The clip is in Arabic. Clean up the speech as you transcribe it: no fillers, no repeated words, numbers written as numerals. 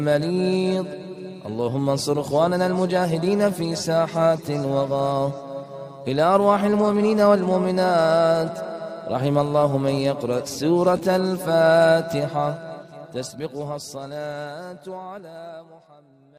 مريض. اللهم انصر إخواننا المجاهدين في ساحات الوغى. إلى أرواح المؤمنين والمؤمنات. رحم الله من يقرأ سورة الفاتحة تسبقها الصلاة على محمد.